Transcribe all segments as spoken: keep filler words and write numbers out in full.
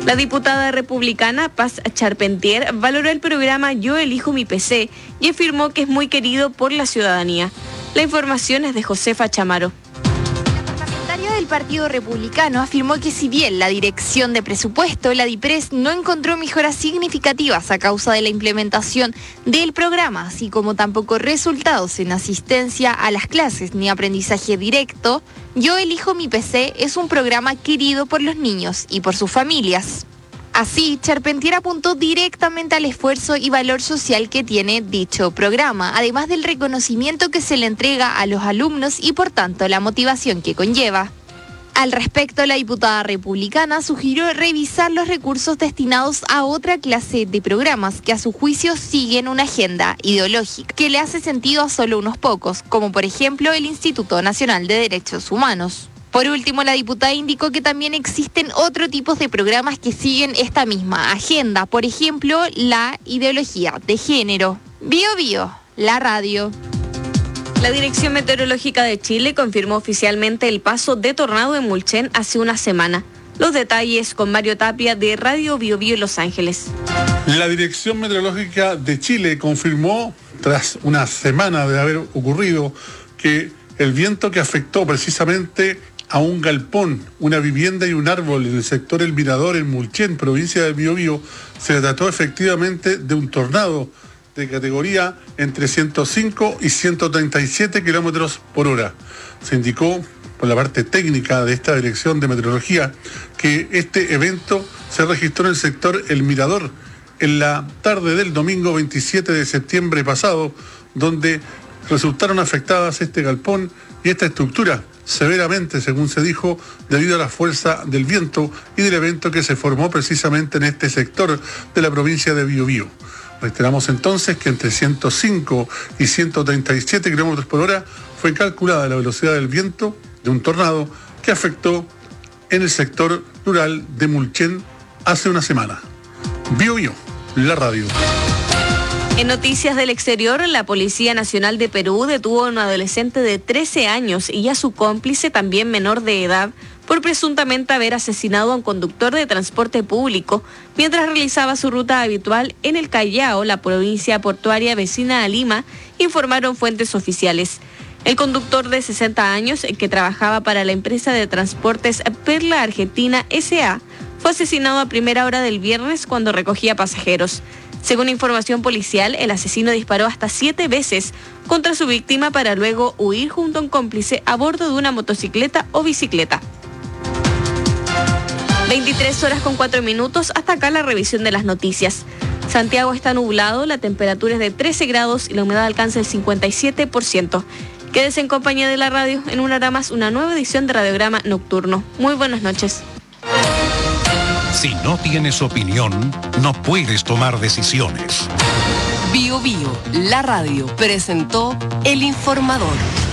La diputada republicana Paz Charpentier valoró el programa Yo elijo mi P C y afirmó que es muy querido por la ciudadanía. La información es de Josefa Chamaro. La parlamentaria del Partido Republicano afirmó que si bien la Dirección de Presupuesto, la DIPRES, no encontró mejoras significativas a causa de la implementación del programa, así como tampoco resultados en asistencia a las clases ni aprendizaje directo, Yo elijo mi P C es un programa querido por los niños y por sus familias. Así, Charpentier apuntó directamente al esfuerzo y valor social que tiene dicho programa, además del reconocimiento que se le entrega a los alumnos y por tanto la motivación que conlleva. Al respecto, la diputada republicana sugirió revisar los recursos destinados a otra clase de programas que a su juicio siguen una agenda ideológica que le hace sentido a solo unos pocos, como por ejemplo el Instituto Nacional de Derechos Humanos. Por último, la diputada indicó que también existen otros tipos de programas que siguen esta misma agenda, por ejemplo, la ideología de género. Bio Bio, la radio. La Dirección Meteorológica de Chile confirmó oficialmente el paso de tornado en Mulchen hace una semana. Los detalles con Mario Tapia de Radio Bio Bio Los Ángeles. La Dirección Meteorológica de Chile confirmó, tras una semana de haber ocurrido, que el viento que afectó precisamente a un galpón, una vivienda y un árbol en el sector El Mirador, en Mulchen, provincia de Biobío, se trató efectivamente de un tornado de categoría entre ciento cinco y ciento treinta y siete kilómetros por hora. Se indicó por la parte técnica de esta Dirección de Meteorología que este evento se registró en el sector El Mirador en la tarde del domingo veintisiete de septiembre pasado, donde resultaron afectadas este galpón y esta estructura severamente, según se dijo, debido a la fuerza del viento y del evento que se formó precisamente en este sector de la provincia de Biobío. Reiteramos entonces que entre ciento cinco y ciento treinta y siete kilómetros por hora fue calculada la velocidad del viento de un tornado que afectó en el sector rural de Mulchen hace una semana. Biobío, la radio. En noticias del exterior, la Policía Nacional de Perú detuvo a un adolescente de trece años y a su cómplice, también menor de edad, por presuntamente haber asesinado a un conductor de transporte público mientras realizaba su ruta habitual en el Callao, la provincia portuaria vecina a Lima, informaron fuentes oficiales. El conductor de sesenta años, que trabajaba para la empresa de transportes Perla Argentina S A, fue asesinado a primera hora del viernes cuando recogía pasajeros. Según información policial, el asesino disparó hasta siete veces contra su víctima para luego huir junto a un cómplice a bordo de una motocicleta o bicicleta. veintitrés horas con cuatro minutos, hasta acá la revisión de las noticias. Santiago está nublado, la temperatura es de trece grados y la humedad alcanza el cincuenta y siete por ciento. Quédese en compañía de la radio, en una hora más una nueva edición de Radiograma Nocturno. Muy buenas noches. Si no tienes opinión, no puedes tomar decisiones. Bio Bio, la radio, presentó El Informador.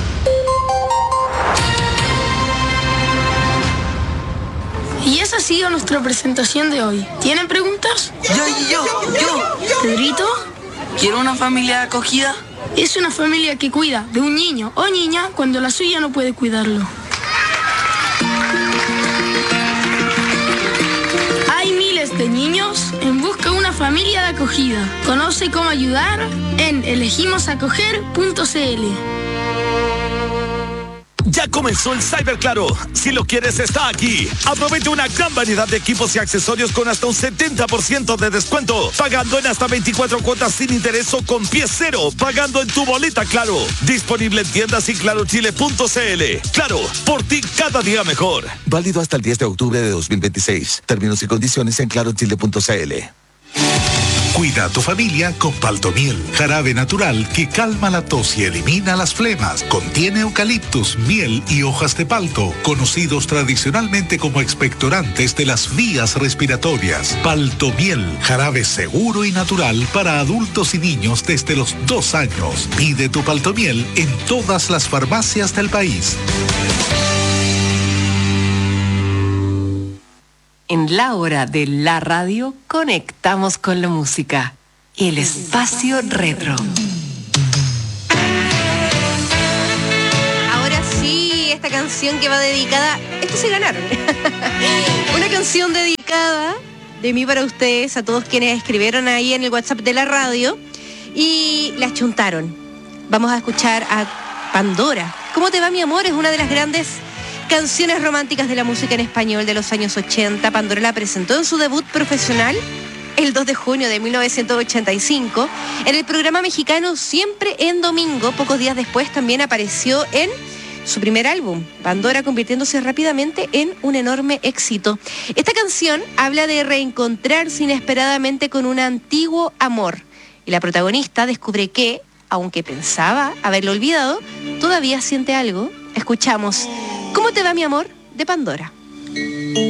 Y esa ha sido nuestra presentación de hoy. ¿Tienen preguntas? Yo, yo, yo. ¿Pedrito? ¿Quiero una familia acogida? Es una familia que cuida de un niño o niña cuando la suya no puede cuidarlo. Hay miles de niños en busca de una familia de acogida. Conoce cómo ayudar en elegimos acoger punto c l. Ya comenzó el Cyber Claro. Si lo quieres, está aquí. Aprovecha una gran variedad de equipos y accesorios con hasta un setenta por ciento de descuento. Pagando en hasta veinticuatro cuotas sin interés o con pie cero. Pagando en tu boleta Claro. Disponible en tiendas y claro chile punto c l. Claro, por ti cada día mejor. Válido hasta el diez de octubre de dos mil veintiséis. Términos y condiciones en claro chile punto c l. Cuida a tu familia con Paltomiel, jarabe natural que calma la tos y elimina las flemas. Contiene eucaliptus, miel y hojas de palto, conocidos tradicionalmente como expectorantes de las vías respiratorias. Paltomiel, jarabe seguro y natural para adultos y niños desde los dos años. Pide tu Paltomiel en todas las farmacias del país. En la hora de la radio, conectamos con la música. El espacio retro. Ahora sí, esta canción que va dedicada... Esto se ganaron. Una canción dedicada de mí para ustedes, a todos quienes escribieron ahí en el WhatsApp de la radio y la chuntaron. Vamos a escuchar a Pandora. ¿Cómo te va, mi amor? Es una de las grandes canciones románticas de la música en español de los años ochenta. Pandora la presentó en su debut profesional el dos de junio de mil novecientos ochenta y cinco en el programa mexicano Siempre en Domingo. Pocos días después también apareció en su primer álbum, Pandora, convirtiéndose rápidamente en un enorme éxito. Esta canción habla de reencontrarse inesperadamente con un antiguo amor y la protagonista descubre que, aunque pensaba haberlo olvidado, todavía siente algo. Escuchamos ¿Cómo te va, mi amor?, de Pandora.